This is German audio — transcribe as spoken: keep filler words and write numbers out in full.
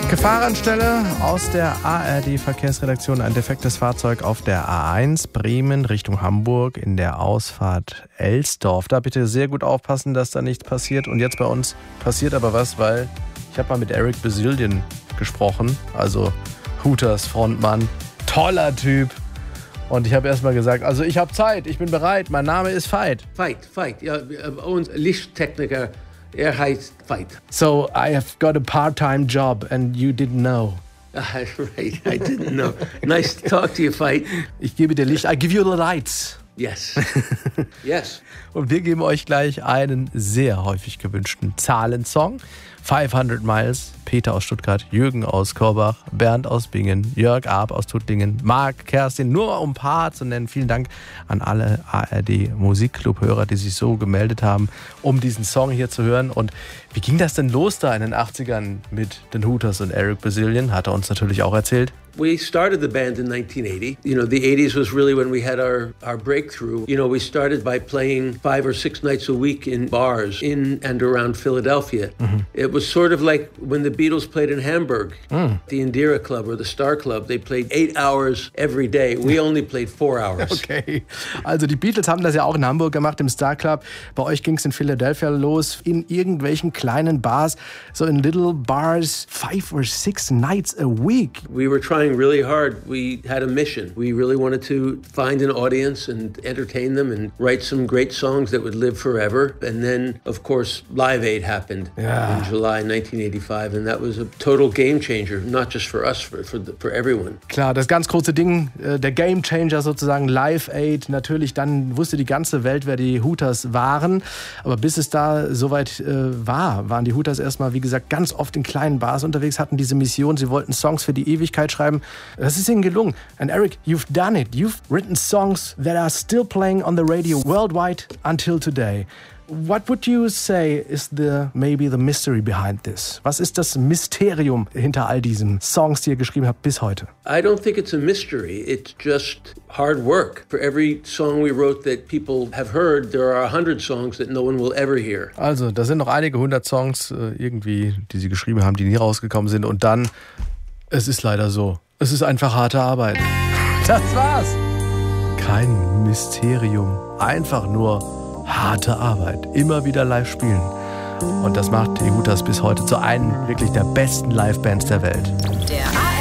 Gefahrenstelle aus der A R D-Verkehrsredaktion. Ein defektes Fahrzeug auf der A eins Bremen Richtung Hamburg in der Ausfahrt Elsdorf. Da bitte sehr gut aufpassen, dass da nichts passiert. Und jetzt bei uns passiert aber was, weil ich habe mal mit Eric Bazillion gesprochen, also Hooters Frontmann, toller Typ. Und ich habe erst mal gesagt, also ich habe Zeit, ich bin bereit, mein Name ist Veit. Veit, Veit, ja, und Lichttechniker. Er heißt Veit. So I have got a part-time job and you didn't know. Uh, right, I didn't know. Nice to talk to you, Veit. Ich gebe dir Licht. I give you the lights. Yes. Yes. Und wir geben euch gleich einen sehr häufig gewünschten Zahlensong. fünfhundert Miles, Peter aus Stuttgart, Jürgen aus Korbach, Bernd aus Bingen, Jörg Arp aus Tuttlingen, Marc, Kerstin, nur um ein paar zu nennen. Vielen Dank an alle A R D-Musikclub-Hörer, die sich so gemeldet haben, um diesen Song hier zu hören. Und wie ging das denn los da in den achtzigern mit den Hooters und Eric Bazillion? Hat er uns natürlich auch erzählt. We started the band in nineteen eighty. You know, the eighties was really when we had our, our breakthrough. You know, we started by playing five or six nights a week in bars in and around Philadelphia. Mm-hmm. It was sort of like when the Beatles played in Hamburg, mm. the Indira Club or the Star Club. They played eight hours every day. We only played four hours. Okay, also die Beatles haben das ja auch in Hamburg gemacht, im Star Club. Bei euch ging es in Philadelphia los, in irgendwelchen kleinen Bars, so in little bars, five or six nights a week. We were trying really hard. We had a mission. We really wanted to find an audience and entertain them and write some great songs that would live forever. And then, of course, Live Aid happened yeah. in July nineteen eighty-five, and that was a total game changer, not just for us, for, for, the, for everyone. Klar, das ganz große Ding, der Game Changer sozusagen, Live Aid. Natürlich, dann wusste die ganze Welt, wer die Hooters waren. Aber bis es da soweit äh, war, waren die Hooters erstmal, wie gesagt, ganz oft in kleinen Bars unterwegs, hatten diese Mission, sie wollten Songs für die Ewigkeit schreiben. Das ist ihnen gelungen. And Eric, you've done it. You've written songs that are still playing on the radio worldwide until today. What would you say is the maybe the mystery behind this? Was ist das Mysterium hinter all diesen Songs, die ihr geschrieben habt bis heute? I don't think it's a mystery. It's just hard work. For every song we wrote that people have heard, there are a hundred songs that no one will ever hear. Also, da sind noch einige hundert Songs irgendwie, die sie geschrieben haben, die nie rausgekommen sind. Und dann, es ist leider so. Es ist einfach harte Arbeit. Das war's. Kein Mysterium. Einfach nur harte Arbeit. Immer wieder live spielen. Und das macht die Hooters bis heute zu einem wirklich der besten Livebands der Welt. Der